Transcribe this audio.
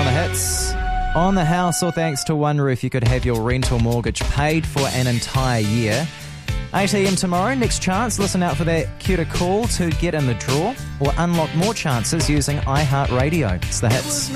on the hits. On the house, all thanks to One Roof, you could have your rental mortgage paid for an entire year. 8 a.m. tomorrow, next chance. Listen out for that cue to call to get in the draw or unlock more chances using iHeartRadio. It's the hits.